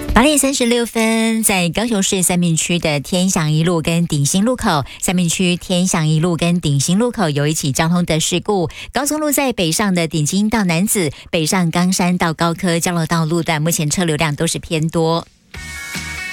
8:36，在高雄市三民区的天祥一路跟鼎新路口，三民区天祥一路跟鼎新路口有一起交通的事故。高速路在北上的鼎新到楠梓，北上冈山到高科交流道路段，目前车流量都是偏多。